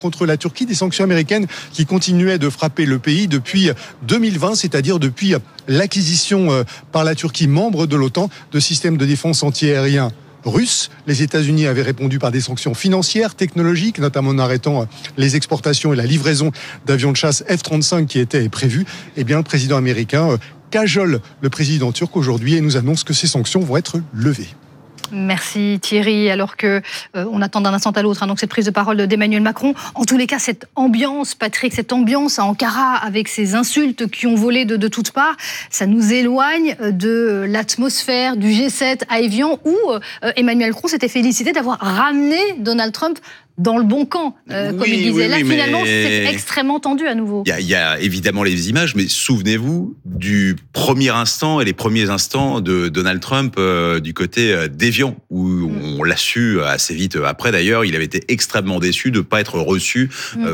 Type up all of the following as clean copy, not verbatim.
contre la Turquie, des sanctions américaines qui continuaient de frapper le pays depuis 2020, c'est-à-dire depuis l'acquisition par la Turquie, membre de l'OTAN, de systèmes de défense antiaérien russes. Les États-Unis avaient répondu par des sanctions financières, technologiques, notamment en arrêtant les exportations et la livraison d'avions de chasse F-35 qui étaient prévus. Eh bien, le président américain cajole le président turc aujourd'hui et nous annonce que ces sanctions vont être levées. Merci Thierry. Alors que on attend d'un instant à l'autre donc cette prise de parole d'Emmanuel Macron. En tous les cas, cette ambiance, Patrick, cette ambiance à Ankara avec ces insultes qui ont volé de toutes parts, ça nous éloigne de l'atmosphère du G7 à Évian où Emmanuel Macron s'était félicité d'avoir ramené Donald Trump dans le bon camp, comme il disait. Là, finalement, c'est extrêmement tendu à nouveau. Il y a évidemment les images, mais souvenez-vous du premier instant et les premiers instants de Donald Trump du côté d'Évian, où on l'a su assez vite après. D'ailleurs, il avait été extrêmement déçu de ne pas être reçu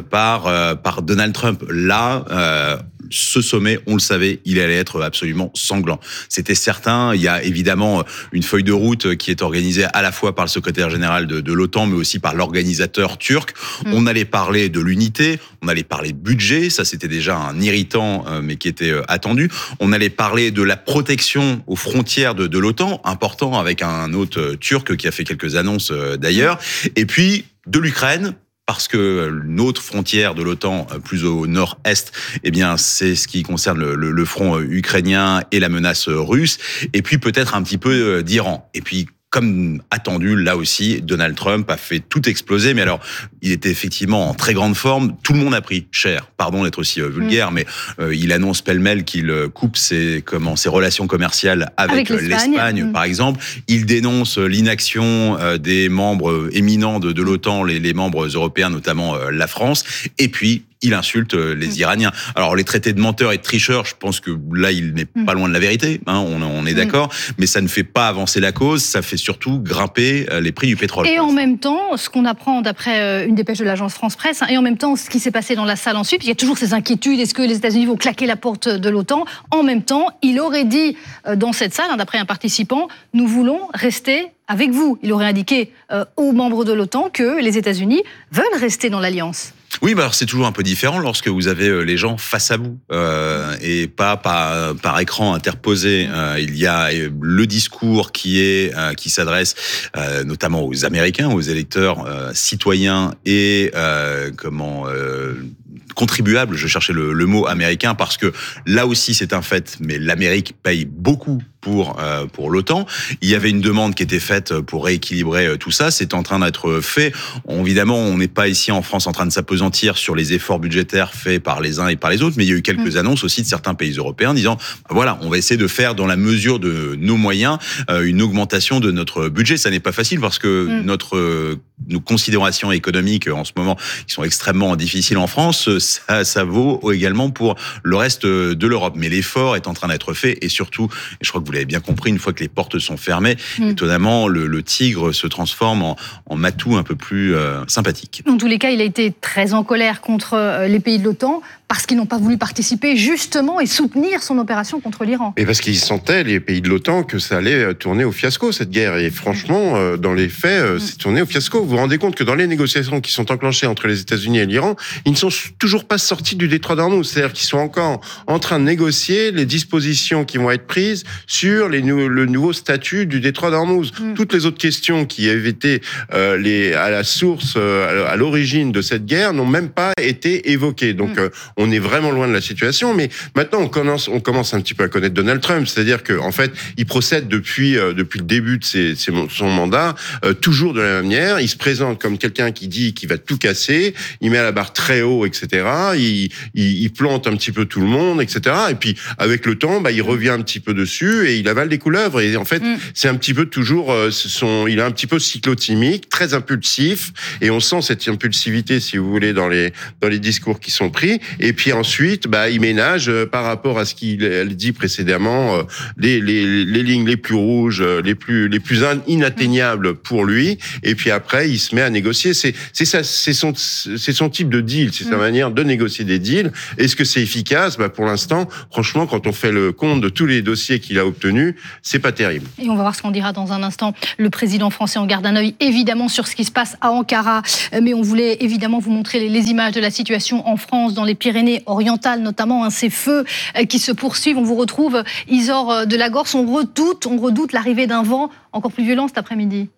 par Donald Trump. Là, ce sommet, on le savait, il allait être absolument sanglant. C'était certain. Il y a évidemment une feuille de route qui est organisée à la fois par le secrétaire général de l'OTAN, mais aussi par l'organisateur turc. On allait parler de l'unité, on allait parler de budget, ça c'était déjà un irritant, mais qui était attendu. On allait parler de la protection aux frontières de l'OTAN, important, avec un hôte turc qui a fait quelques annonces d'ailleurs. Et puis, de l'Ukraine, parce que notre frontière de l'OTAN, plus au nord-est, eh bien, c'est ce qui concerne le front ukrainien et la menace russe. Et puis, peut-être un petit peu d'Iran. Et puis, comme attendu, là aussi, Donald Trump a fait tout exploser. Mais alors, il était effectivement en très grande forme. Tout le monde a pris cher. Pardon d'être aussi vulgaire, mais il annonce pêle-mêle qu'il coupe ses relations commerciales avec l'Espagne, par exemple. Il dénonce l'inaction des membres éminents de l'OTAN, les membres européens, notamment la France. Et puis, il insulte les Iraniens. Alors, les traités de menteurs et de tricheurs, je pense que là, il n'est pas loin de la vérité, hein, on est d'accord, mais ça ne fait pas avancer la cause, ça fait surtout grimper les prix du pétrole. Et en même temps, ce qu'on apprend d'après une dépêche de l'agence France-Presse, et en même temps, ce qui s'est passé dans la salle ensuite, il y a toujours ces inquiétudes, est-ce que les États-Unis vont claquer la porte de l'OTAN? En même temps, il aurait dit dans cette salle, d'après un participant, nous voulons rester avec vous. Il aurait indiqué aux membres de l'OTAN que les États-Unis veulent rester dans l'Alliance. Oui, mais alors c'est toujours un peu différent lorsque vous avez les gens face à vous et pas par écran interposé. Il y a le discours qui s'adresse notamment aux Américains, aux électeurs, citoyens et contribuables, je cherchais le mot américain, parce que là aussi c'est un fait, mais l'Amérique paye beaucoup pour l'OTAN. Il y avait une demande qui était faite pour rééquilibrer tout ça, c'est en train d'être fait. Évidemment, on n'est pas ici en France en train de s'apesantir sur les efforts budgétaires faits par les uns et par les autres, mais il y a eu quelques annonces aussi de certains pays européens disant, voilà, on va essayer de faire dans la mesure de nos moyens une augmentation de notre budget. Ça n'est pas facile parce que nos considérations économiques en ce moment, qui sont extrêmement difficiles en France, ça vaut également pour le reste de l'Europe. Mais l'effort est en train d'être fait et surtout, et je crois que vous l'avez bien compris, une fois que les portes sont fermées, étonnamment, le tigre se transforme en matou un peu plus sympathique. Dans tous les cas, il a été très en colère contre les pays de l'OTAN parce qu'ils n'ont pas voulu participer justement et soutenir son opération contre l'Iran. Et parce qu'ils sentaient, les pays de l'OTAN, que ça allait tourner au fiasco, cette guerre. Et franchement, dans les faits, c'est tourné au fiasco. Vous vous rendez compte que dans les négociations qui sont enclenchées entre les États-Unis et l'Iran, ils ne sont toujours pas sortis du détroit d'Ormuz. C'est-à-dire qu'ils sont encore en train de négocier les dispositions qui vont être prises sur le nouveau statut du détroit d'Ormuz. Toutes les autres questions qui avaient été à la source, à l'origine de cette guerre, n'ont même pas été évoquées. Donc, on est vraiment loin de la situation, mais maintenant on commence un petit peu à connaître Donald Trump, c'est-à-dire que en fait, il procède depuis le début de son mandat toujours de la même manière. Il se présente comme quelqu'un qui dit qu'il va tout casser, il met la barre très haut, etc. Il plante un petit peu tout le monde, etc. Et puis avec le temps, il revient un petit peu dessus et il avale des couleuvres. Et en fait, c'est un petit peu toujours il est un petit peu cyclotimique, très impulsif, et on sent cette impulsivité, si vous voulez, dans les discours qui sont pris. Et puis ensuite, il ménage par rapport à ce qu'il dit précédemment, les lignes les plus rouges, les plus inatteignables pour lui. Et puis après, il se met à négocier. C'est son type de deal, c'est sa manière de négocier des deals. Est-ce que c'est efficace? Pour l'instant, franchement, quand on fait le compte de tous les dossiers qu'il a obtenus, c'est pas terrible. Et on va voir ce qu'on dira dans un instant. Le président français en garde un œil, évidemment, sur ce qui se passe à Ankara. Mais on voulait évidemment vous montrer les images de la situation en France, dans les Pyrénées-Orientales, notamment, ces feux qui se poursuivent. On vous retrouve, Isor de la Gorce. On redoute l'arrivée d'un vent encore plus violent cet après-midi.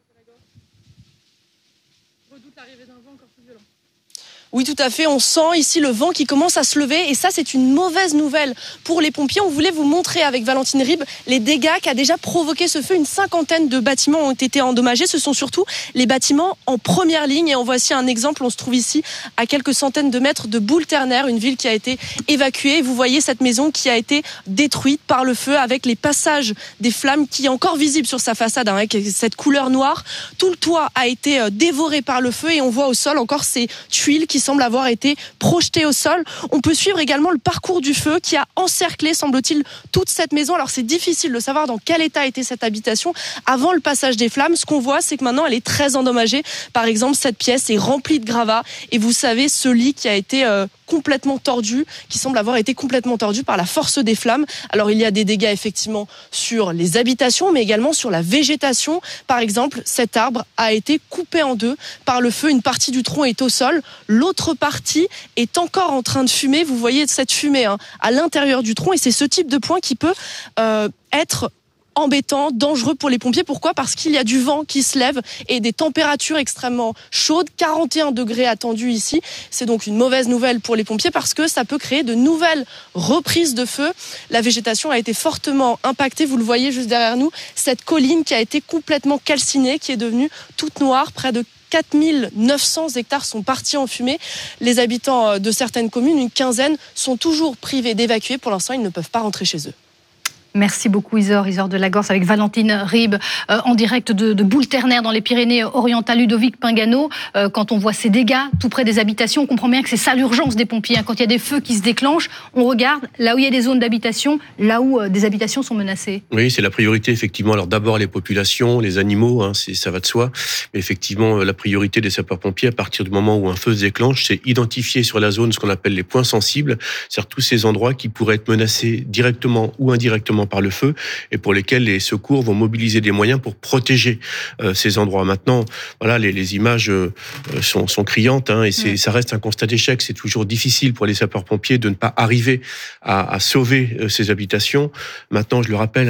Oui, tout à fait. On sent ici le vent qui commence à se lever et ça, c'est une mauvaise nouvelle pour les pompiers. On voulait vous montrer avec Valentine Ribes les dégâts qu'a déjà provoqué ce feu. Une cinquantaine de bâtiments ont été endommagés. Ce sont surtout les bâtiments en première ligne. Et en voici un exemple. On se trouve ici à quelques centaines de mètres de Boule-Ternaire, une ville qui a été évacuée. Vous voyez cette maison qui a été détruite par le feu avec les passages des flammes qui est encore visible sur sa façade, avec cette couleur noire. Tout le toit a été dévoré par le feu et on voit au sol encore ces tuiles qui semble avoir été projeté au sol. On peut suivre également le parcours du feu qui a encerclé, semble-t-il, toute cette maison. Alors c'est difficile de savoir dans quel état était cette habitation avant le passage des flammes. Ce qu'on voit, c'est que maintenant elle est très endommagée. Par exemple, cette pièce est remplie de gravats et vous savez, ce lit qui a été complètement tordu, qui semble avoir été complètement tordu par la force des flammes. Alors il y a des dégâts effectivement sur les habitations, mais également sur la végétation. Par exemple, cet arbre a été coupé en deux par le feu. Une partie du tronc est au sol, l'autre partie est encore en train de fumer. Vous voyez cette fumée à l'intérieur du tronc et c'est ce type de point qui peut être embêtant, dangereux pour les pompiers. Pourquoi ? Parce qu'il y a du vent qui se lève et des températures extrêmement chaudes, 41 degrés attendus ici. C'est donc une mauvaise nouvelle pour les pompiers parce que ça peut créer de nouvelles reprises de feu. La végétation a été fortement impactée. Vous le voyez juste derrière nous, cette colline qui a été complètement calcinée, qui est devenue toute noire. Près de 4900 hectares sont partis en fumée. Les habitants de certaines communes, une quinzaine, sont toujours privés d'évacuer. Pour l'instant, ils ne peuvent pas rentrer chez eux. Merci beaucoup Isor de la Gorce avec Valentine Ribes en direct de Boule-Ternaire dans les Pyrénées-Orientales. Ludovic Pingano, quand on voit ces dégâts tout près des habitations, on comprend bien que c'est ça l'urgence des pompiers. Quand il y a des feux qui se déclenchent, on regarde là où il y a des zones d'habitation, là où des habitations sont menacées. Oui, c'est la priorité effectivement. Alors d'abord les populations, les animaux, ça va de soi. Mais effectivement, la priorité des sapeurs-pompiers à partir du moment où un feu se déclenche, c'est identifier sur la zone ce qu'on appelle les points sensibles, c'est-à-dire tous ces endroits qui pourraient être menacés directement ou indirectement par le feu et pour lesquels les secours vont mobiliser des moyens pour protéger ces endroits. Maintenant, voilà, les images sont criantes et ça reste un constat d'échec. C'est toujours difficile pour les sapeurs-pompiers de ne pas arriver à sauver ces habitations. Maintenant, je le rappelle,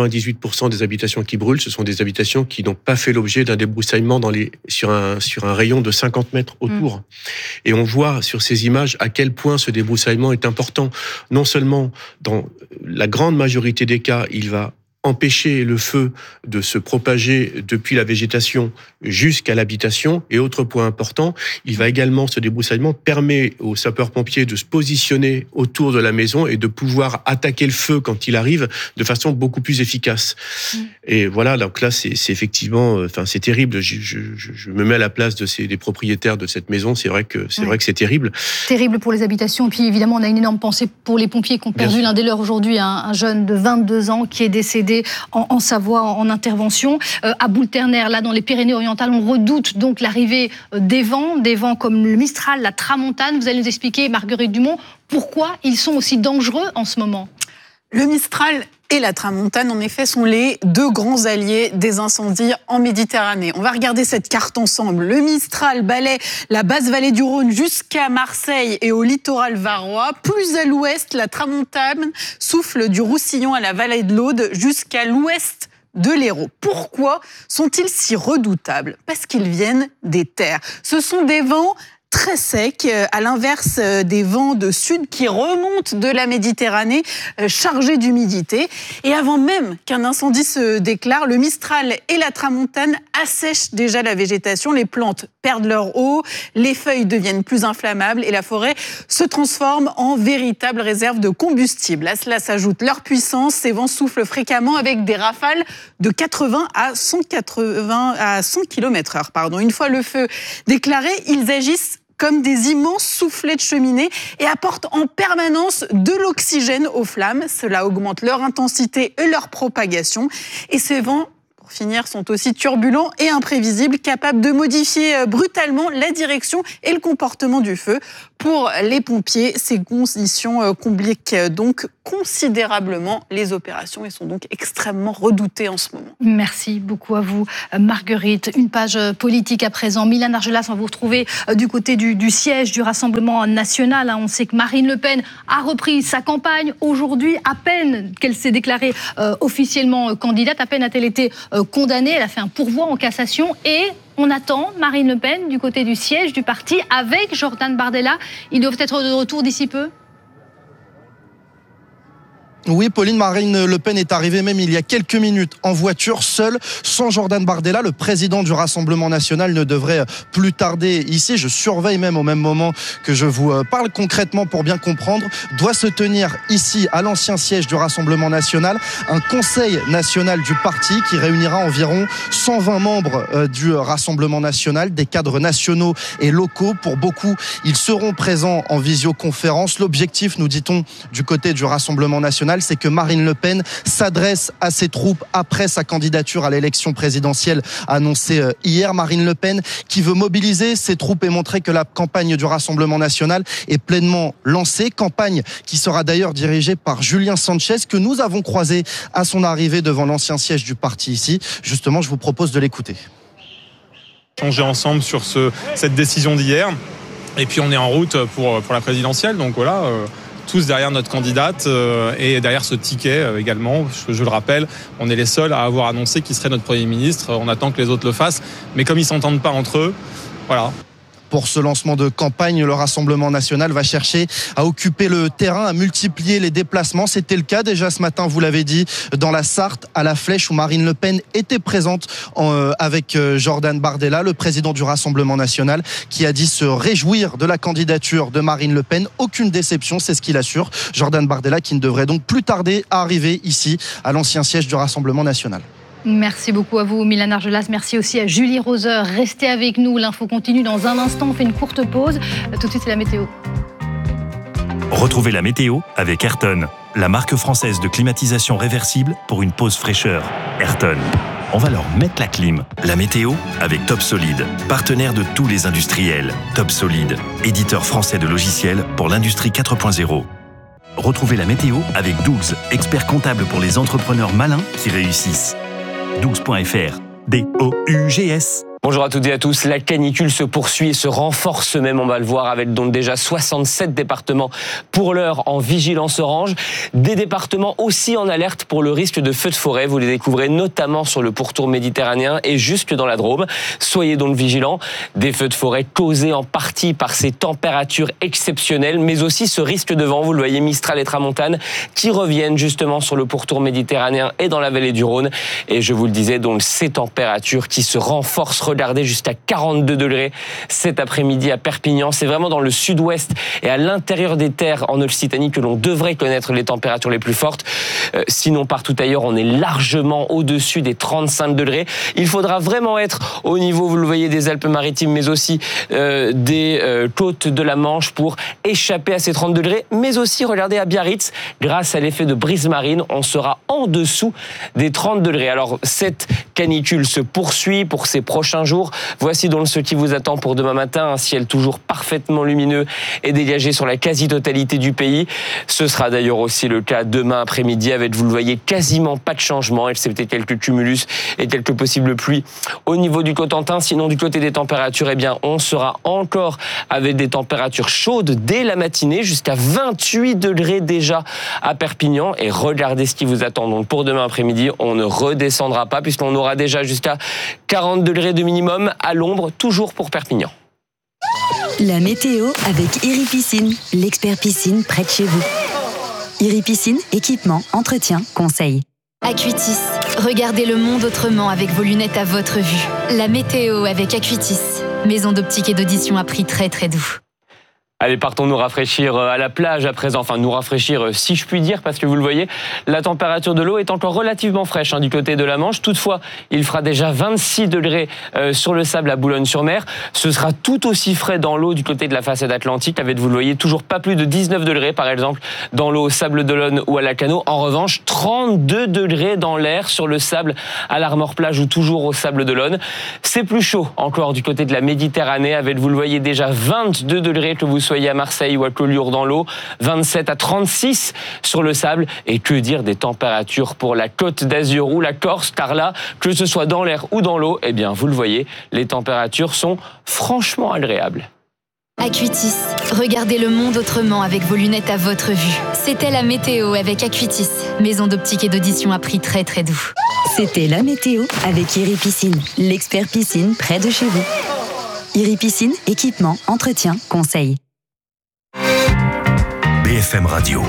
98% des habitations qui brûlent, ce sont des habitations qui n'ont pas fait l'objet d'un débroussaillement sur un rayon de 50 mètres autour. Et on voit sur ces images à quel point ce débroussaillement est important. Non seulement dans la grande majorité des cas, il va empêcher le feu de se propager depuis la végétation jusqu'à l'habitation. Et autre point important, il va également, ce débroussaillement permet aux sapeurs-pompiers de se positionner autour de la maison et de pouvoir attaquer le feu quand il arrive de façon beaucoup plus efficace. Et voilà, donc là, c'est effectivement, c'est terrible. Je me mets à la place des propriétaires de cette maison. C'est vrai que c'est terrible. Terrible pour les habitations. Et puis évidemment, on a une énorme pensée pour les pompiers qui ont perdu l'un des leurs aujourd'hui, un jeune de 22 ans qui est décédé en Savoie en intervention. À Boule-Ternaire, là dans les Pyrénées-Orientales, on redoute donc l'arrivée des vents comme le Mistral, la Tramontane. Vous allez nous expliquer, Marguerite Dumont, pourquoi ils sont aussi dangereux en ce moment. Le Mistral et la Tramontane, en effet, sont les deux grands alliés des incendies en Méditerranée. On va regarder cette carte ensemble. Le Mistral balaie la basse vallée du Rhône jusqu'à Marseille et au littoral varois. Plus à l'ouest, la Tramontane souffle du Roussillon à la vallée de l'Aude jusqu'à l'ouest de l'Hérault. Pourquoi sont-ils si redoutables ? Parce qu'ils viennent des terres. Ce sont des vents très sec, à l'inverse des vents de sud qui remontent de la Méditerranée chargés d'humidité. Et avant même qu'un incendie se déclare, le Mistral et la Tramontane assèchent déjà la végétation. Les plantes perdent leur eau, les feuilles deviennent plus inflammables et la forêt se transforme en véritable réserve de combustible. À cela s'ajoute leur puissance. Ces vents soufflent fréquemment avec des rafales de 80 à 100 km/h. Une fois le feu déclaré, ils agissent comme des immenses soufflets de cheminée et apportent en permanence de l'oxygène aux flammes. Cela augmente leur intensité et leur propagation. Et ces vents, pour finir, sont aussi turbulents et imprévisibles, capables de modifier brutalement la direction et le comportement du feu. Pour les pompiers, ces conditions compliquent donc considérablement les opérations et sont donc extrêmement redoutées en ce moment. Merci beaucoup à vous, Marguerite. Une page politique à présent. Mylène Argelas, on va vous retrouver du côté du siège du Rassemblement national. On sait que Marine Le Pen a repris sa campagne aujourd'hui, à peine qu'elle s'est déclarée officiellement candidate, à peine a-t-elle été condamnée. Elle a fait un pourvoi en cassation et on attend Marine Le Pen du côté du siège du parti avec Jordan Bardella. Ils doivent être de retour d'ici peu. Oui, Pauline, Marine Le Pen est arrivée même il y a quelques minutes en voiture, seule, sans Jordan Bardella. Le président du Rassemblement national ne devrait plus tarder ici. Je surveille même au même moment que je vous parle concrètement pour bien comprendre. Doit se tenir ici, à l'ancien siège du Rassemblement national, un conseil national du parti qui réunira environ 120 membres du Rassemblement national, des cadres nationaux et locaux. Pour beaucoup, ils seront présents en visioconférence. L'objectif, nous dit-on, du côté du Rassemblement national, c'est que Marine Le Pen s'adresse à ses troupes après sa candidature à l'élection présidentielle annoncée hier. Marine Le Pen qui veut mobiliser ses troupes et montrer que la campagne du Rassemblement national est pleinement lancée. Campagne qui sera d'ailleurs dirigée par Julien Sanchez, que nous avons croisé à son arrivée devant l'ancien siège du parti ici. Justement, je vous propose de l'écouter. Changer ensemble sur cette décision d'hier. Et puis on est en route pour la présidentielle. Donc voilà, tous derrière notre candidate et derrière ce ticket également. Je le rappelle, on est les seuls à avoir annoncé qui serait notre Premier ministre. On attend que les autres le fassent. Mais comme ils ne s'entendent pas entre eux, voilà. Pour ce lancement de campagne, le Rassemblement national va chercher à occuper le terrain, à multiplier les déplacements. C'était le cas déjà ce matin, vous l'avez dit, dans la Sarthe, à la Flèche, où Marine Le Pen était présente avec Jordan Bardella, le président du Rassemblement national, qui a dit se réjouir de la candidature de Marine Le Pen. Aucune déception, c'est ce qu'il assure. Jordan Bardella qui ne devrait donc plus tarder à arriver ici, à l'ancien siège du Rassemblement national. Merci beaucoup à vous, Mylène Argelas. Merci aussi à Julie Roser. Restez avec nous. L'info continue dans un instant. On fait une courte pause. Tout de suite, c'est la météo. Retrouvez la météo avec Ayrton, la marque française de climatisation réversible pour une pause fraîcheur. Ayrton. On va leur mettre la clim. La météo avec Top Solid, partenaire de tous les industriels. Top Solid, éditeur français de logiciels pour l'industrie 4.0. Retrouvez la météo avec Dougs, expert comptable pour les entrepreneurs malins qui réussissent. Dougs.fr, D-O-U-G-S. Bonjour à toutes et à tous. La canicule se poursuit et se renforce même, on va le voir, avec donc déjà 67 départements pour l'heure en vigilance orange. Des départements aussi en alerte pour le risque de feux de forêt. Vous les découvrez notamment sur le pourtour méditerranéen et jusque dans la Drôme. Soyez donc vigilants. Des feux de forêt causés en partie par ces températures exceptionnelles, mais aussi ce risque de vent, vous le voyez, Mistral et Tramontane, qui reviennent justement sur le pourtour méditerranéen et dans la vallée du Rhône. Et je vous le disais, donc ces températures qui se renforcent. Regardez, jusqu'à 42 degrés cet après-midi à Perpignan. C'est vraiment dans le sud-ouest et à l'intérieur des terres en Occitanie que l'on devrait connaître les températures les plus fortes. Sinon, partout ailleurs, on est largement au-dessus des 35 degrés. Il faudra vraiment être au niveau, vous le voyez, des Alpes-Maritimes, mais aussi des côtes de la Manche pour échapper à ces 30 degrés. Mais aussi, regardez, à Biarritz, grâce à l'effet de brise marine, on sera en dessous des 30 degrés. Alors, cette canicule se poursuit pour ces prochains jours. Voici donc ce qui vous attend pour demain matin. Un ciel toujours parfaitement lumineux et dégagé sur la quasi-totalité du pays. Ce sera d'ailleurs aussi le cas demain après-midi avec, vous le voyez, quasiment pas de changement, excepté quelques cumulus et quelques possibles pluies au niveau du Cotentin. Sinon, du côté des températures, eh bien, on sera encore avec des températures chaudes dès la matinée, jusqu'à 28 degrés déjà à Perpignan. Et regardez ce qui vous attend. Donc, pour demain après-midi, on ne redescendra pas puisqu'on aura déjà jusqu'à 40 degrés de minimum à l'ombre, toujours pour Perpignan. La météo avec Iri Piscine, l'expert piscine près de chez vous. Iri Piscine, équipement, entretien, conseil. Acuitis, regardez le monde autrement avec vos lunettes à votre vue. La météo avec Acuitis, maison d'optique et d'audition à prix très très doux. Allez, partons nous rafraîchir à la plage à présent. Enfin, nous rafraîchir, si je puis dire, parce que vous le voyez, la température de l'eau est encore relativement fraîche du côté de la Manche. Toutefois, il fera déjà 26 degrés sur le sable à Boulogne-sur-Mer. Ce sera tout aussi frais dans l'eau du côté de la façade atlantique, avec, vous le voyez, toujours pas plus de 19 degrés, par exemple, dans l'eau au Sable d'Olonne ou à Lacanau. En revanche, 32 degrés dans l'air sur le sable à l'Armor-Plage ou toujours au Sable d'Olonne. C'est plus chaud encore du côté de la Méditerranée, avec, vous le voyez, déjà 22 degrés que vous soyez à Marseille ou à Collioure dans l'eau, 27 à 36 sur le sable, et que dire des températures pour la Côte d'Azur ou la Corse, car là, que ce soit dans l'air ou dans l'eau, eh bien, vous le voyez, les températures sont franchement agréables. Acuitis, regardez le monde autrement avec vos lunettes à votre vue. C'était la météo avec Acuitis, maison d'optique et d'audition à prix très très doux. C'était la météo avec Iripiscine, l'expert piscine près de chez vous. Iripiscine, équipement, entretien, conseil. BFM Radio.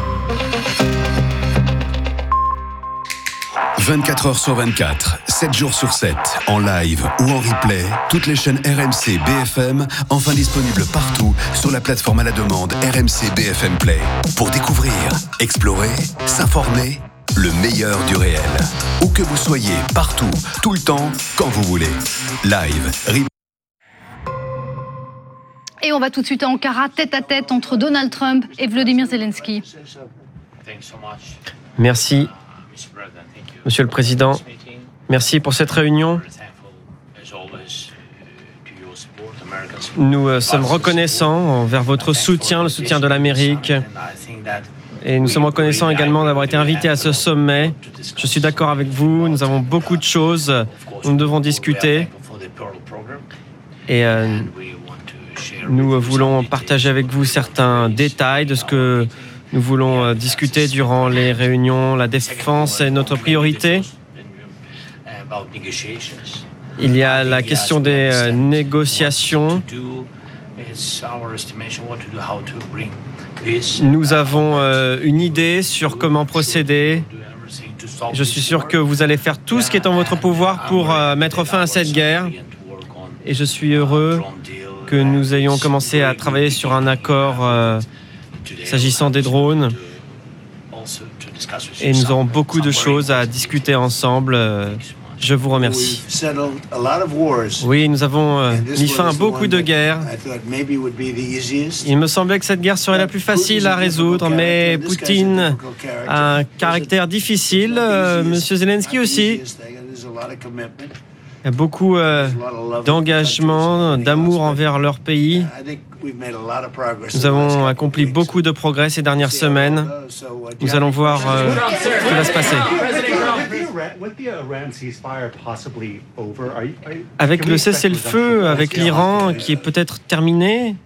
24 heures sur 24, 7 jours sur 7, en live ou en replay, toutes les chaînes RMC BFM, enfin disponibles partout sur la plateforme à la demande RMC BFM Play. Pour découvrir, explorer, s'informer, le meilleur du réel. Où que vous soyez, partout, tout le temps, quand vous voulez. Live, replay. Et on va tout de suite à Ankara, tête à tête entre Donald Trump et Volodymyr Zelensky. Merci, Monsieur le Président. Merci pour cette réunion. Nous sommes reconnaissants envers votre soutien, le soutien de l'Amérique. Et nous sommes reconnaissants également d'avoir été invités à ce sommet. Je suis d'accord avec vous, nous avons beaucoup de choses dont nous devons discuter. Et nous voulons partager avec vous certains détails de ce que nous voulons discuter durant les réunions. La défense est notre priorité. Il y a la question des négociations. Nous avons une idée sur comment procéder. Je suis sûr que vous allez faire tout ce qui est en votre pouvoir pour mettre fin à cette guerre. Et je suis heureux que nous ayons commencé à travailler sur un accord s'agissant des drones. Et nous aurons beaucoup de choses à discuter ensemble. Je vous remercie. Oui, nous avons mis fin à beaucoup de guerres. Il me semblait que cette guerre serait la plus facile à résoudre, mais Poutine a un caractère difficile. Monsieur Zelensky aussi. Il y a beaucoup d'engagement, d'amour envers leur pays. Nous avons accompli beaucoup de progrès ces dernières semaines. Nous allons voir ce qui va se passer. Avec le cessez-le-feu avec l'Iran qui est peut-être terminé,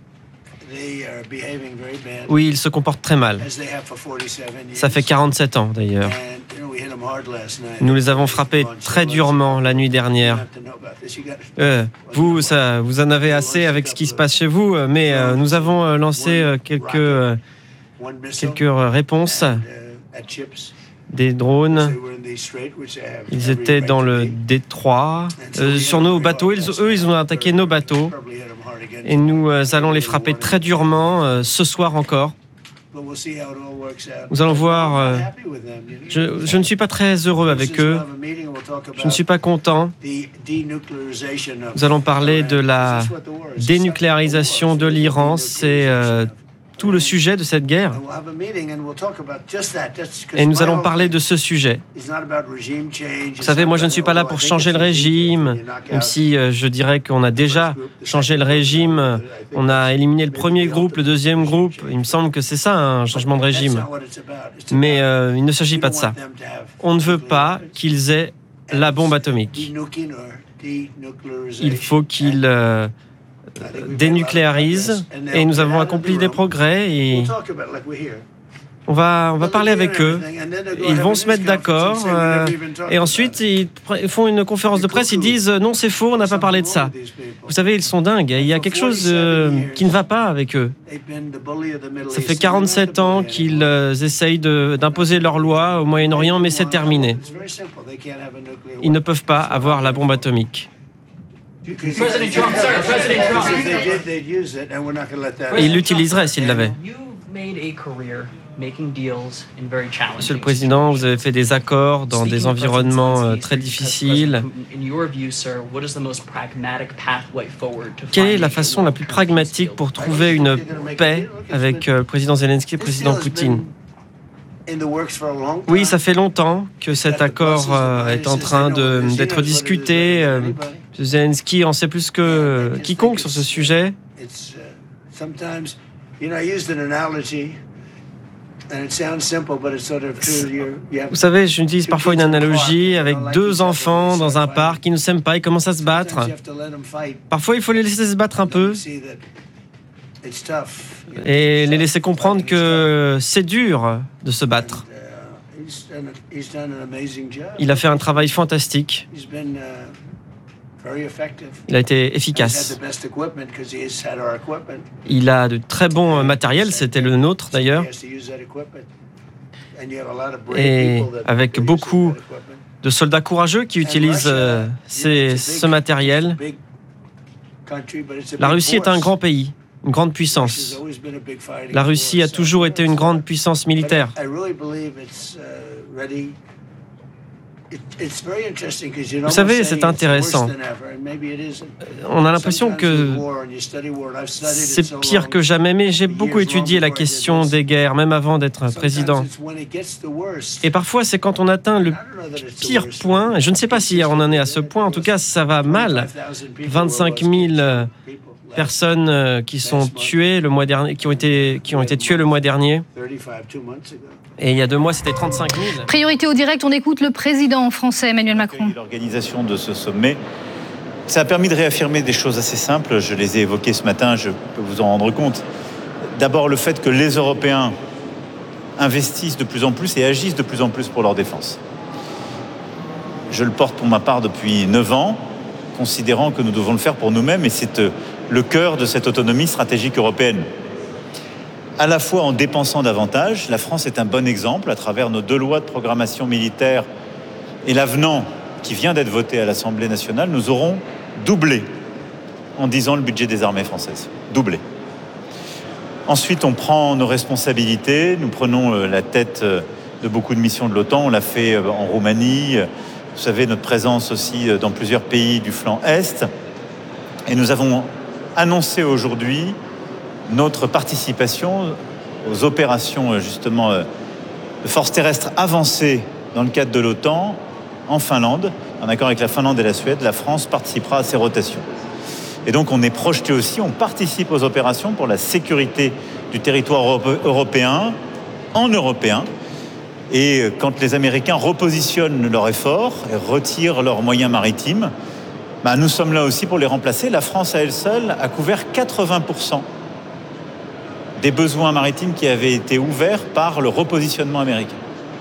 oui, ils se comportent très mal. Ça fait 47 ans d'ailleurs. Nous les avons frappés très durement la nuit dernière. Vous en avez assez avec ce qui se passe chez vous, mais nous avons lancé quelques réponses. Des drones. Ils étaient dans le détroit. Sur nos bateaux, ils ont attaqué nos bateaux. Et nous allons les frapper très durement ce soir encore. Nous allons voir. Je ne suis pas très heureux avec eux. Je ne suis pas content. Nous allons parler de la dénucléarisation de l'Iran. C'est tout le sujet de cette guerre. Et nous allons parler de ce sujet. Vous savez, moi je ne suis pas là pour changer le régime, même si je dirais qu'on a déjà changé le régime. On a éliminé le premier groupe, le deuxième groupe. Il me semble que c'est ça, un changement de régime. Mais il ne s'agit pas de ça. On ne veut pas qu'ils aient la bombe atomique. Il faut qu'ils dénucléarisent et nous avons accompli des progrès et on va parler avec eux. Ils vont se mettre d'accord et ensuite ils font une conférence de presse, ils disent non c'est faux, on n'a pas parlé de ça. Vous savez, ils sont dingues, il y a quelque chose qui ne va pas avec eux. Ça fait 47 ans qu'ils essayent d'imposer leurs lois au Moyen-Orient, mais c'est terminé. Ils ne peuvent pas avoir la bombe atomique. Et il l'utiliserait s'il l'avait. Monsieur le Président, vous avez fait des accords dans des environnements très difficiles. Quelle est la façon la plus pragmatique pour trouver une paix avec le président Zelensky et le président Poutine? Oui, ça fait longtemps que cet accord est en train d'être discuté. Zelensky en sait plus que quiconque sur ce sujet. Vous savez, j'utilise parfois une analogie avec deux enfants dans un parc qui ne s'aiment pas, ils commencent à se battre. Parfois, il faut les laisser se battre un peu et les laisser comprendre que c'est dur de se battre. Il a fait un travail fantastique. Il a été efficace. Il a de très bons matériels, c'était le nôtre d'ailleurs. Et avec beaucoup de soldats courageux qui utilisent ce matériel. La Russie est un grand pays, une grande puissance. La Russie a toujours été une grande puissance militaire. Vous savez, c'est intéressant. On a l'impression que c'est pire que jamais, mais j'ai beaucoup étudié la question des guerres, même avant d'être président. Et parfois, c'est quand on atteint le pire point, et je ne sais pas si on en est à ce point, en tout cas, ça va mal. 25 000 personnes qui sont tuées le mois dernier, qui ont été tuées le mois dernier. Et il y a 2 mois, c'était 35 000. Priorité au direct, on écoute le président français Emmanuel Macron. L'organisation de ce sommet, ça a permis de réaffirmer des choses assez simples. Je les ai évoquées ce matin, je peux vous en rendre compte. D'abord, le fait que les Européens investissent de plus en plus et agissent de plus en plus pour leur défense. Je le porte pour ma part depuis 9 ans, considérant que nous devons le faire pour nous-mêmes, et c'est le cœur de cette autonomie stratégique européenne. À la fois en dépensant davantage, la France est un bon exemple à travers nos 2 lois de programmation militaire et l'avenant qui vient d'être voté à l'Assemblée nationale. Nous aurons doublé en 10 ans le budget des armées françaises. Doublé. Ensuite, on prend nos responsabilités. Nous prenons la tête de beaucoup de missions de l'OTAN. On l'a fait en Roumanie. Vous savez, notre présence aussi dans plusieurs pays du flanc Est. Et nous avons annoncé aujourd'hui notre participation aux opérations justement de forces terrestres avancées dans le cadre de l'OTAN en Finlande. En accord avec la Finlande et la Suède, la France participera à ces rotations. Et donc on est projeté aussi, on participe aux opérations pour la sécurité du territoire européen en européen. Et quand les Américains repositionnent leurs efforts et retirent leurs moyens maritimes, nous sommes là aussi pour les remplacer. La France à elle seule a couvert 80% des besoins maritimes qui avaient été ouverts par le repositionnement américain.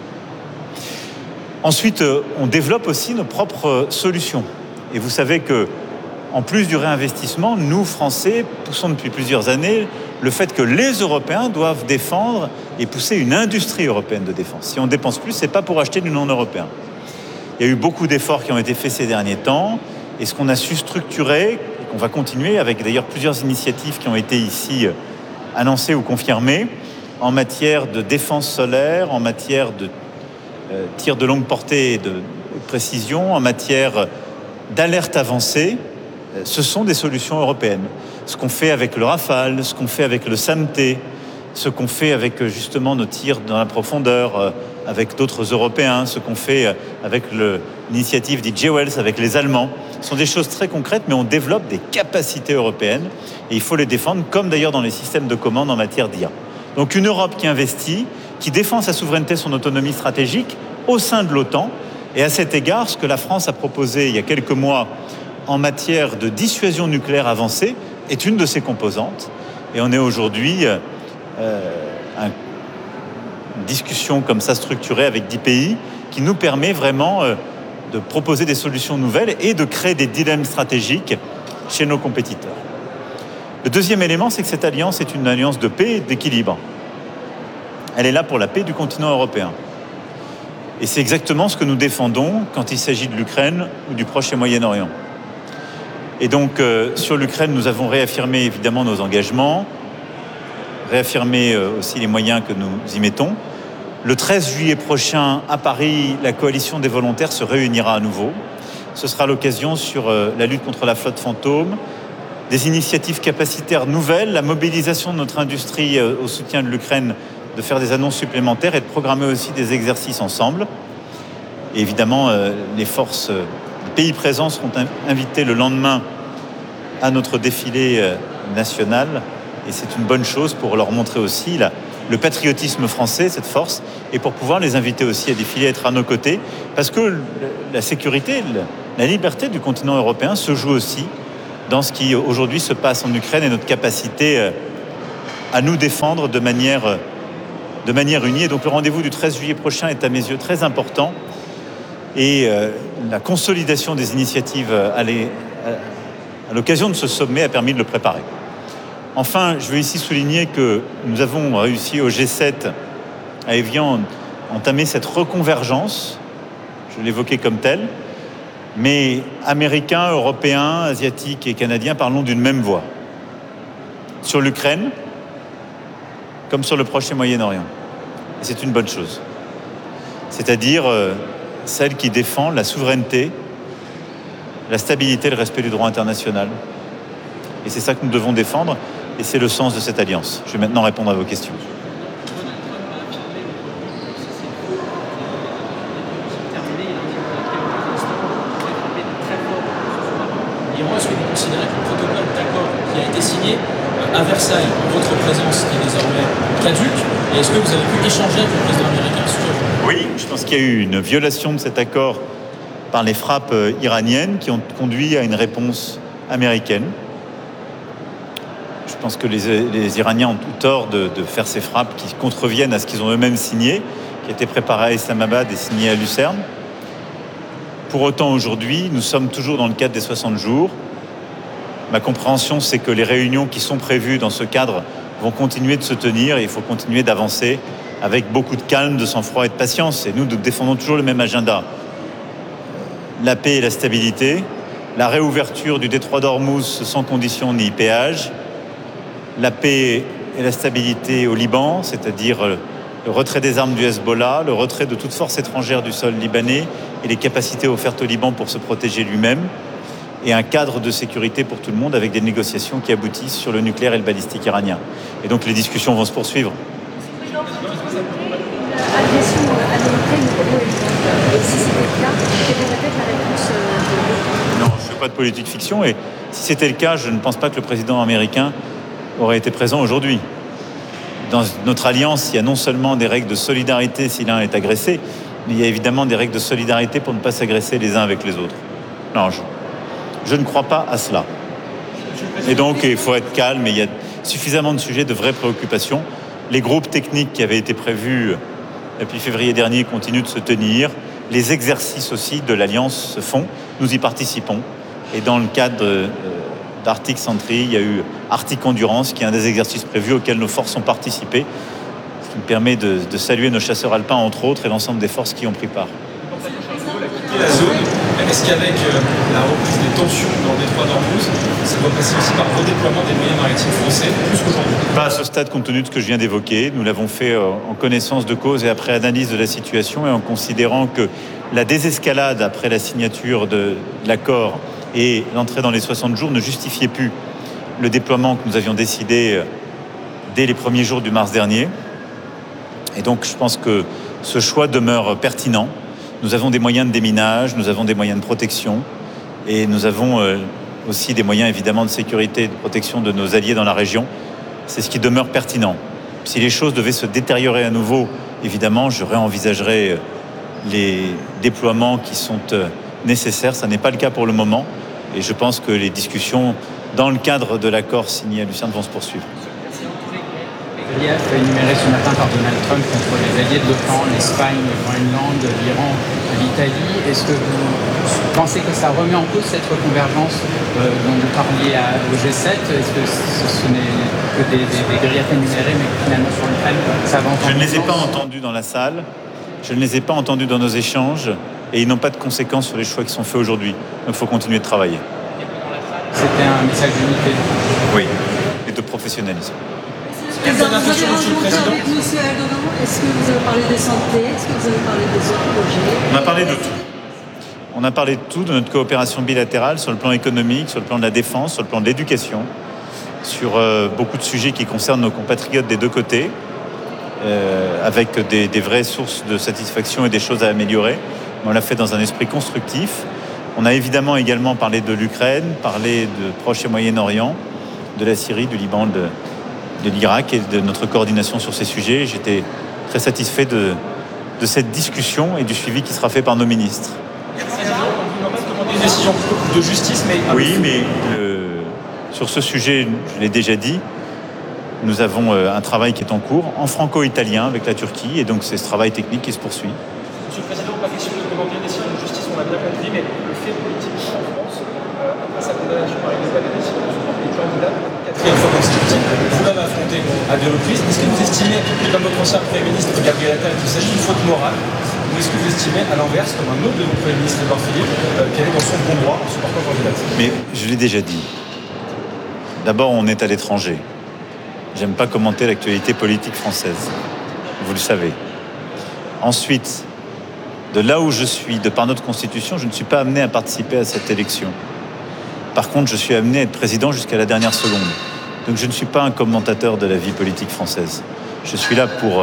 Ensuite, on développe aussi nos propres solutions. Et vous savez que, en plus du réinvestissement, nous, Français, poussons depuis plusieurs années le fait que les Européens doivent défendre et pousser une industrie européenne de défense. Si on dépense plus, c'est pas pour acheter du non-européen. Il y a eu beaucoup d'efforts qui ont été faits ces derniers temps. Et ce qu'on a su structurer, et qu'on va continuer avec d'ailleurs plusieurs initiatives qui ont été ici annoncées ou confirmées, en matière de défense solaire, en matière de tir de longue portée et de précision, en matière d'alerte avancée, ce sont des solutions européennes. Ce qu'on fait avec le Rafale, ce qu'on fait avec le SAMT, ce qu'on fait avec justement nos tirs dans la profondeur, avec d'autres Européens, ce qu'on fait avec l'initiative dit Jewels avec les Allemands, ce sont des choses très concrètes, mais on développe des capacités européennes et il faut les défendre, comme d'ailleurs dans les systèmes de commande en matière d'IA. Donc une Europe qui investit, qui défend sa souveraineté, son autonomie stratégique au sein de l'OTAN. Et à cet égard, ce que la France a proposé il y a quelques mois en matière de dissuasion nucléaire avancée est une de ses composantes. Et on est aujourd'hui une discussion comme ça structurée avec 10 pays qui nous permet vraiment de proposer des solutions nouvelles et de créer des dilemmes stratégiques chez nos compétiteurs. Le deuxième élément, c'est que cette alliance est une alliance de paix et d'équilibre. Elle est là pour la paix du continent européen. Et c'est exactement ce que nous défendons quand il s'agit de l'Ukraine ou du Proche et Moyen-Orient. Et donc, sur l'Ukraine, nous avons réaffirmé évidemment nos engagements, réaffirmé aussi les moyens que nous y mettons. Le 13 juillet prochain, à Paris, la coalition des volontaires se réunira à nouveau. Ce sera l'occasion sur la lutte contre la flotte fantôme, des initiatives capacitaires nouvelles, la mobilisation de notre industrie au soutien de l'Ukraine, de faire des annonces supplémentaires et de programmer aussi des exercices ensemble. Et évidemment, les forces des pays présents seront invités le lendemain à notre défilé national. Et c'est une bonne chose pour leur montrer aussi le patriotisme français, cette force, et pour pouvoir les inviter aussi à défiler, à être à nos côtés. Parce que la sécurité, la liberté du continent européen se joue aussi dans ce qui aujourd'hui se passe en Ukraine et notre capacité à nous défendre de manière unie. Et donc le rendez-vous du 13 juillet prochain est à mes yeux très important. Et la consolidation des initiatives à l'occasion de ce sommet a permis de le préparer. Enfin, je veux ici souligner que nous avons réussi au G7 à Évian entamer cette reconvergence, je l'évoquais comme telle, mais Américains, Européens, Asiatiques et Canadiens parlons d'une même voix. Sur l'Ukraine, comme sur le Proche et Moyen-Orient. Et c'est une bonne chose. C'est-à-dire celle qui défend la souveraineté, la stabilité et le respect du droit international. Et c'est ça que nous devons défendre, et c'est le sens de cette alliance. Je vais maintenant répondre à vos questions. Est-ce que vous considérez que le protocole d'accord qui a été signé à Versailles, en votre présence, est désormais caduque? Et est-ce que vous avez pu échanger avec le président américain sur... Oui, je pense qu'il y a eu une violation de cet accord par les frappes iraniennes qui ont conduit à une réponse américaine. Je pense que les Iraniens ont tout tort de faire ces frappes qui contreviennent à ce qu'ils ont eux-mêmes signé, qui a été préparé à Islamabad et signé à Lucerne. Pour autant, aujourd'hui, nous sommes toujours dans le cadre des 60 jours. Ma compréhension, c'est que les réunions qui sont prévues dans ce cadre vont continuer de se tenir et il faut continuer d'avancer avec beaucoup de calme, de sang-froid et de patience. Et nous défendons toujours le même agenda. La paix et la stabilité, la réouverture du détroit d'Ormuz sans condition ni péage, la paix et la stabilité au Liban, c'est-à-dire le retrait des armes du Hezbollah, le retrait de toute force étrangère du sol libanais et les capacités offertes au Liban pour se protéger lui-même, et un cadre de sécurité pour tout le monde avec des négociations qui aboutissent sur le nucléaire et le balistique iranien. Et donc les discussions vont se poursuivre. Non, je ne fais pas de politique fiction, et si c'était le cas, je ne pense pas que le président américain aurait été présent aujourd'hui. Dans notre alliance, il y a non seulement des règles de solidarité si l'un est agressé, mais il y a évidemment des règles de solidarité pour ne pas s'agresser les uns avec les autres. Non, je ne crois pas à cela. Et donc, il faut être calme, et il y a suffisamment de sujets de vraies préoccupations. Les groupes techniques qui avaient été prévus depuis février dernier continuent de se tenir. Les exercices aussi de l'Alliance se font. Nous y participons. Et dans le cadre d'Arctic Sentry, il y a eu Arctic Endurance, qui est un des exercices prévus auxquels nos forces ont participé, ce qui me permet de saluer nos chasseurs alpins, entre autres, et l'ensemble des forces qui ont pris part. La zone, est-ce qu'avec la reprise des tensions dans le détroit d'Ormuz, ça doit passer aussi par le redéploiement des moyens maritimes français plus qu'aujourd'hui? Pas à ce stade, compte tenu de ce que je viens d'évoquer. Nous l'avons fait en connaissance de cause et après analyse de la situation, et en considérant que la désescalade après la signature de l'accord et l'entrée dans les 60 jours ne justifiait plus le déploiement que nous avions décidé dès les premiers jours du mars dernier. Et donc je pense que ce choix demeure pertinent. Nous avons des moyens de déminage, nous avons des moyens de protection, et nous avons aussi des moyens évidemment de sécurité et de protection de nos alliés dans la région. C'est ce qui demeure pertinent. Si les choses devaient se détériorer à nouveau, évidemment, je réenvisagerais les déploiements qui sont nécessaires. Ça n'est pas le cas pour le moment, et je pense que les discussions dans le cadre de l'accord signé à Lucerne vont se poursuivre. Le grief énuméré ce matin par Donald Trump contre les alliés de l'OTAN, l'Espagne, le Groenland, l'Iran, l'Italie. Est-ce que vous pensez que ça remet en cause cette reconvergence dont vous parliez au G7? Est-ce que ce n'est que des griefs énumérés, mais finalement sur l'Ukraine, ça va entendre? Je ne les ai pas entendus dans la salle, je ne les ai pas entendus dans nos échanges, et ils n'ont pas de conséquences sur les choix qui sont faits aujourd'hui. Donc il faut continuer de travailler. c'était un message d'unité. Oui, et de professionnalisme. Quelle dernière question, Monsieur le Président? Avec M. Erdogan, est-ce que vous avez parlé de santé? Est-ce que vous avez parlé des autres projets? On a parlé de tout. On a parlé de tout, de notre coopération bilatérale sur le plan économique, sur le plan de la défense, sur le plan de l'éducation, sur beaucoup de sujets qui concernent nos compatriotes des deux côtés, avec des vraies sources de satisfaction et des choses à améliorer. On l'a fait dans un esprit constructif. On a évidemment également parlé de l'Ukraine, parlé de Proche et Moyen-Orient, de la Syrie, du Liban, de l'Irak et de notre coordination sur ces sujets. J'étais très satisfait de cette discussion et du suivi qui sera fait par nos ministres. Une décision de justice, mais... Oui, mais sur ce sujet, je l'ai déjà dit, nous avons un travail qui est en cours, en franco-italien avec la Turquie, et donc c'est ce travail technique qui se poursuit. Monsieur le Président, pas question de commenter une décision de justice, on l'a bien compris, mais le fait politique en France, après sa condamnation par une nouvelle décision de support des candidats, quatrième fois consécutive, vous l'avez affronté à 2 reprises. Est-ce que vous estimez, comme votre ancien Premier ministre Gabriel Attal, qu'il s'agit d'une faute morale, ou est-ce que vous estimez, à l'inverse, comme un autre de vos Premiers ministres, Édouard Philippe, qu'elle est dans son bon droit en supportant candidate? Mais je l'ai déjà dit. D'abord, on est à l'étranger. J'aime pas commenter l'actualité politique française. Vous le savez. Ensuite, de là où je suis, de par notre Constitution, je ne suis pas amené à participer à cette élection. Par contre, je suis amené à être président jusqu'à la dernière seconde. Donc je ne suis pas un commentateur de la vie politique française. Je suis là pour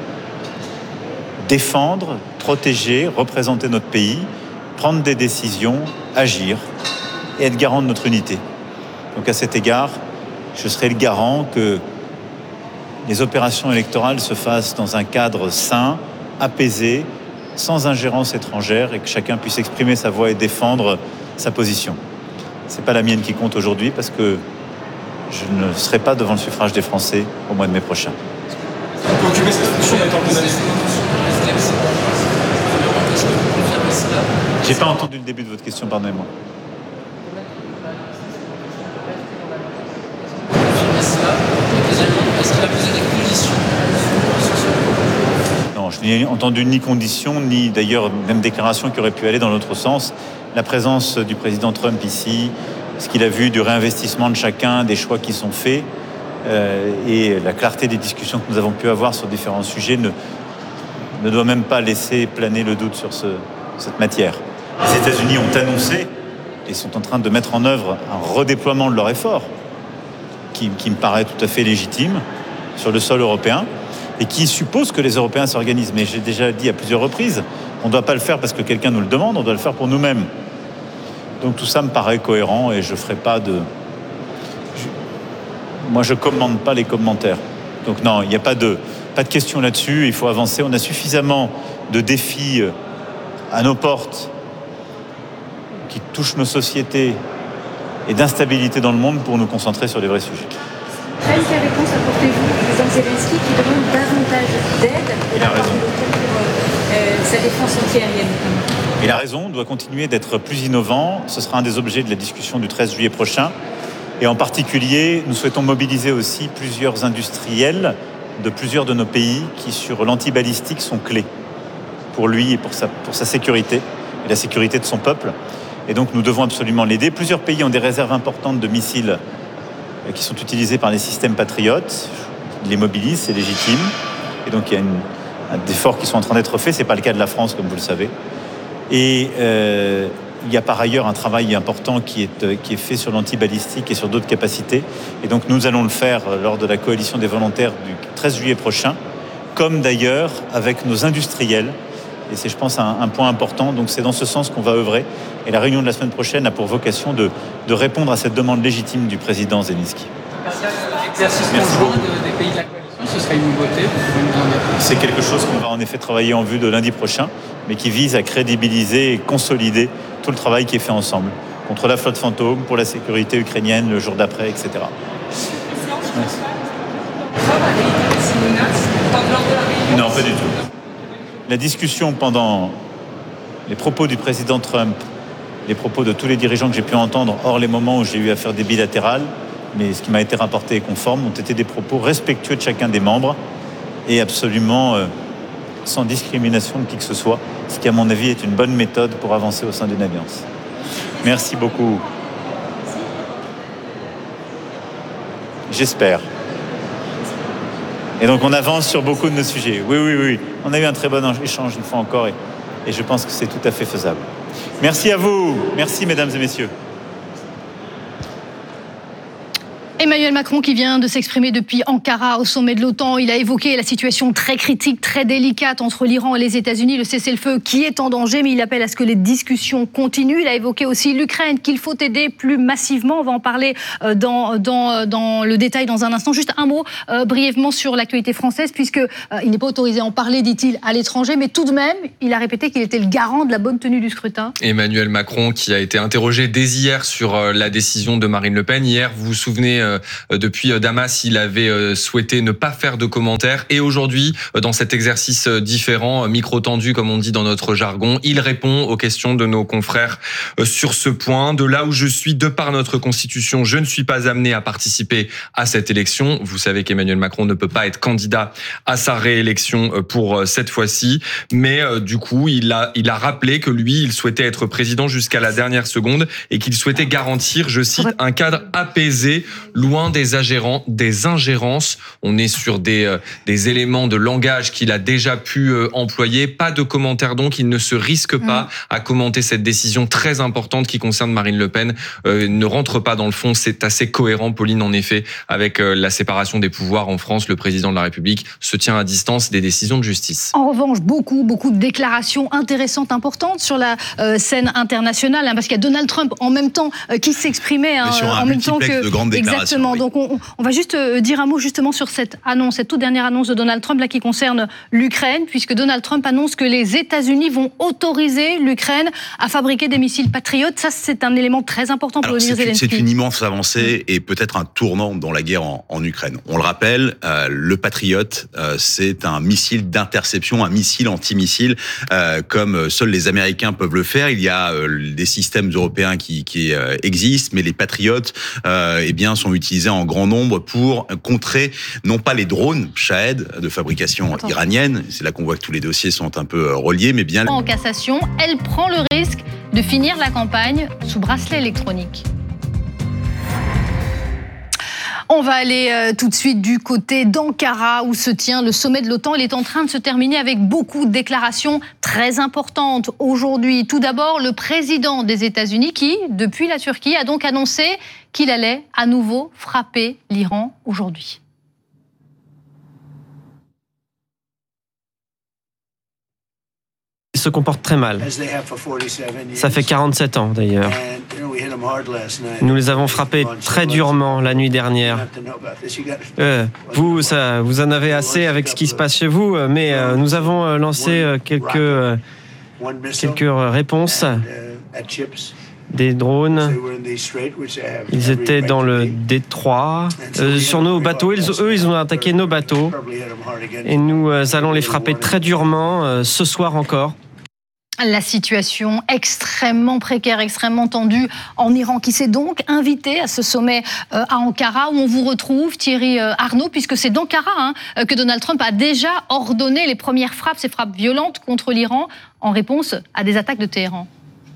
défendre, protéger, représenter notre pays, prendre des décisions, agir et être garant de notre unité. Donc à cet égard, je serai le garant que les opérations électorales se fassent dans un cadre sain, apaisé, sans ingérence étrangère et que chacun puisse exprimer sa voix et défendre sa position. C'est pas la mienne qui compte aujourd'hui parce que je ne serai pas devant le suffrage des Français au mois de mai prochain. Vous pouvez occuper cette fonction étant condamné? J'ai pas entendu le début de votre question, pardonnez-moi. Est-ce qu'il a posé des conditions? Non, je n'ai entendu ni conditions, ni d'ailleurs même déclaration qui aurait pu aller dans l'autre sens. La présence du président Trump ici, ce qu'il a vu du réinvestissement de chacun, des choix qui sont faits, et la clarté des discussions que nous avons pu avoir sur différents sujets ne doit même pas laisser planer le doute sur cette matière. Les États-Unis ont annoncé et sont en train de mettre en œuvre un redéploiement de leur effort qui me paraît tout à fait légitime sur le sol européen et qui suppose que les Européens s'organisent. Mais j'ai déjà dit à plusieurs reprises, on ne doit pas le faire parce que quelqu'un nous le demande, on doit le faire pour nous-mêmes. Donc tout ça me paraît cohérent et je ne ferai pas de... Moi, je ne commande pas les commentaires. Donc non, il n'y a pas de question là-dessus, il faut avancer. On a suffisamment de défis à nos portes qui touchent nos sociétés et d'instabilité dans le monde pour nous concentrer sur les vrais sujets. Quelle réponse apportez-vous au président Zelensky qui demande davantage d'aide de la part de l'OTAN pour sa défense antiaérienne notamment? Il a raison, on doit continuer d'être plus innovant. Ce sera un des objets de la discussion du 13 juillet prochain. Et en particulier, nous souhaitons mobiliser aussi plusieurs industriels de plusieurs de nos pays qui, sur l'antibalistique, sont clés pour lui et pour sa sécurité et la sécurité de son peuple. Et donc, nous devons absolument l'aider. Plusieurs pays ont des réserves importantes de missiles qui sont utilisés par les systèmes patriotes. Ils les mobilisent, c'est légitime. Et donc, il y a des efforts qui sont en train d'être faits. Ce n'est pas le cas de la France, comme vous le savez. Et il y a par ailleurs un travail important qui est fait sur l'antibalistique et sur d'autres capacités. Et donc, nous allons le faire lors de la coalition des volontaires du 13 juillet prochain, comme d'ailleurs avec nos industriels. Et c'est, je pense, un point important. Donc, c'est dans ce sens qu'on va œuvrer. Et la réunion de la semaine prochaine a pour vocation de répondre à cette demande légitime du président Zelensky. L'exercice conjoint des pays de la coalition, ce serait une nouveauté, vous pouvez nous en dire plus? C'est quelque chose qu'on va en effet travailler en vue de lundi prochain, mais qui vise à crédibiliser et consolider tout le travail qui est fait ensemble, contre la flotte fantôme, pour la sécurité ukrainienne, le jour d'après, etc. Merci. Non, pas du tout. La discussion pendant les propos du président Trump, les propos de tous les dirigeants que j'ai pu entendre, hors les moments où j'ai eu à faire des bilatérales, mais ce qui m'a été rapporté est conforme, ont été des propos respectueux de chacun des membres et absolument sans discrimination de qui que ce soit, ce qui à mon avis est une bonne méthode pour avancer au sein d'une alliance. Merci beaucoup. J'espère. Et donc on avance sur beaucoup de nos sujets. Oui. On a eu un très bon échange une fois encore et je pense que c'est tout à fait faisable. Merci à vous. Merci mesdames et messieurs. Emmanuel Macron qui vient de s'exprimer depuis Ankara au sommet de l'OTAN. Il a évoqué la situation très critique, très délicate entre l'Iran et les États-Unis, le cessez-le-feu qui est en danger, mais il appelle à ce que les discussions continuent. Il a évoqué aussi l'Ukraine, qu'il faut aider plus massivement. On va en parler dans le détail dans un instant. Juste un mot brièvement sur l'actualité française, puisqu'il n'est pas autorisé à en parler, dit-il, à l'étranger, mais tout de même, il a répété qu'il était le garant de la bonne tenue du scrutin. Emmanuel Macron qui a été interrogé dès hier sur la décision de Marine Le Pen. Hier, vous vous souvenez, depuis Damas, il avait souhaité ne pas faire de commentaires. Et aujourd'hui, dans cet exercice différent, micro tendu comme on dit dans notre jargon, il répond aux questions de nos confrères sur ce point. De là où je suis, de par notre Constitution, je ne suis pas amené à participer à cette élection. Vous savez qu'Emmanuel Macron ne peut pas être candidat à sa réélection pour cette fois-ci. Mais du coup, il a rappelé que lui, il souhaitait être président jusqu'à la dernière seconde et qu'il souhaitait garantir, je cite, un cadre apaisé, loin des ingérences. On est sur des éléments de langage qu'il a déjà pu employer. Pas de commentaires donc, il ne se risque pas à commenter cette décision très importante qui concerne Marine Le Pen. Ne rentre pas dans le fond, c'est assez cohérent, Pauline, en effet, avec la séparation des pouvoirs en France. Le président de la République se tient à distance des décisions de justice. En revanche, beaucoup de déclarations intéressantes, importantes sur la scène internationale, parce qu'il y a Donald Trump en même temps qui s'exprimait en même temps que... de grandes déclarations. Exactement. Oui. Donc on va juste dire un mot justement sur cette toute dernière annonce de Donald Trump là, qui concerne l'Ukraine, puisque Donald Trump annonce que les États-Unis vont autoriser l'Ukraine à fabriquer des missiles Patriot. Ça, c'est un élément très important pour Volodymyr Zelensky. C'est une immense avancée et peut-être un tournant dans la guerre en Ukraine. On le rappelle, le Patriot, c'est un missile d'interception, un missile antimissile, comme seuls les Américains peuvent le faire. Il y a des systèmes européens qui existent, mais les Patriots sont utilisés en grand nombre pour contrer non pas les drones Shahed de fabrication iranienne, c'est là qu'on voit que tous les dossiers sont un peu reliés, mais bien... En cassation, elle prend le risque de finir la campagne sous bracelet électronique. On va aller tout de suite du côté d'Ankara où se tient le sommet de l'OTAN. Il est en train de se terminer avec beaucoup de déclarations très importantes aujourd'hui. Tout d'abord, le président des États-Unis qui, depuis la Turquie, a donc annoncé qu'il allait à nouveau frapper l'Iran aujourd'hui. Ils se comportent très mal. Ça fait 47 ans d'ailleurs. Nous les avons frappés très durement la nuit dernière. Vous en avez assez avec ce qui se passe chez vous, mais nous avons lancé quelques réponses. Des drones. Ils étaient dans le détroit. Sur nos bateaux, ils ont attaqué nos bateaux. Et nous allons les frapper très durement ce soir encore. La situation extrêmement précaire, extrêmement tendue en Iran, qui s'est donc invité à ce sommet à Ankara, où on vous retrouve, Thierry Arnaud, puisque c'est d'Ankara que Donald Trump a déjà ordonné les premières frappes, ces frappes violentes contre l'Iran, en réponse à des attaques de Téhéran.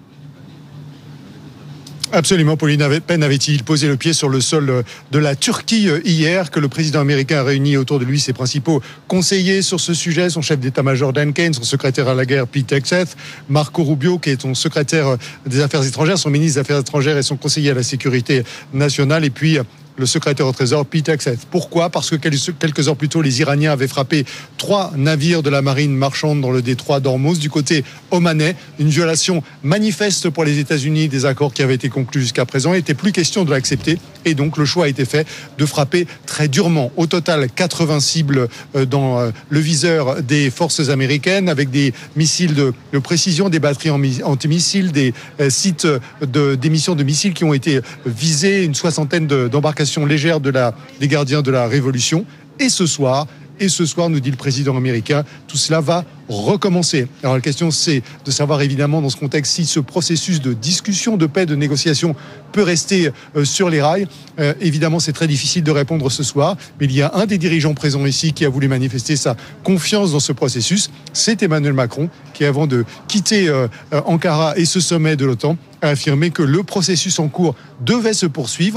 Absolument, Pauline. À peine avait-il posé le pied sur le sol de la Turquie hier que le président américain a réuni autour de lui ses principaux conseillers sur ce sujet, son chef d'état-major Dan Kane, son secrétaire à la guerre Pete Hegseth, Marco Rubio qui est son secrétaire des Affaires étrangères, son ministre des Affaires étrangères et son conseiller à la sécurité nationale, et puis le secrétaire au Trésor, Pete Hegseth. Pourquoi ? Parce que quelques heures plus tôt, les Iraniens avaient frappé 3 navires de la marine marchande dans le détroit d'Ormuz du côté omanais. Une violation manifeste pour les États-Unis des accords qui avaient été conclus jusqu'à présent. Il n'était plus question de l'accepter. Et donc, le choix a été fait de frapper très durement. Au total, 80 cibles dans le viseur des forces américaines avec des missiles de précision, des batteries antimissiles, des sites d'émission de missiles qui ont été visés, une soixantaine d'embarcations légère des gardiens de la Révolution. Et ce soir, nous dit le président américain, tout cela va recommencer. Alors la question, c'est de savoir évidemment dans ce contexte si ce processus de discussion, de paix, de négociation peut rester sur les rails. Évidemment, c'est très difficile de répondre ce soir, mais il y a un des dirigeants présents ici qui a voulu manifester sa confiance dans ce processus. C'est Emmanuel Macron qui, avant de quitter Ankara et ce sommet de l'OTAN, a affirmé que le processus en cours devait se poursuivre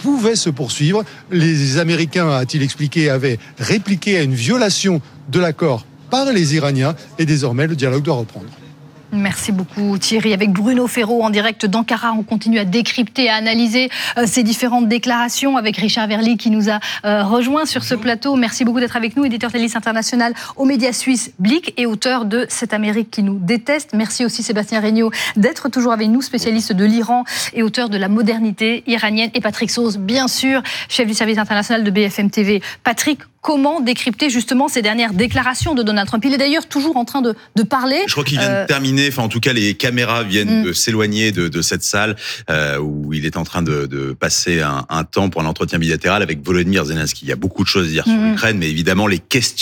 pouvait se poursuivre. Les Américains, a-t-il expliqué, avaient répliqué à une violation de l'accord par les Iraniens et désormais le dialogue doit reprendre. Merci beaucoup Thierry. Avec Bruno Ferraud en direct d'Ankara, on continue à décrypter, à analyser ces différentes déclarations avec Richard Verly qui nous a rejoint sur ce plateau. Merci beaucoup d'être avec nous, éditeur Télé international aux médias suisses Blick et auteur de Cette Amérique qui nous déteste. Merci aussi Sébastien Regnault d'être toujours avec nous, spécialiste de l'Iran et auteur de La modernité iranienne. Et Patrick Sauze, bien sûr, chef du service international de BFM TV. Patrick, comment décrypter justement ces dernières déclarations de Donald Trump? Il est d'ailleurs toujours en train de parler. Je crois qu'il vient de terminer, enfin en tout cas les caméras viennent de s'éloigner de cette salle où il est en train de passer un temps pour un entretien bilatéral avec Volodymyr Zelensky. Il y a beaucoup de choses à dire sur l'Ukraine, mais évidemment les questions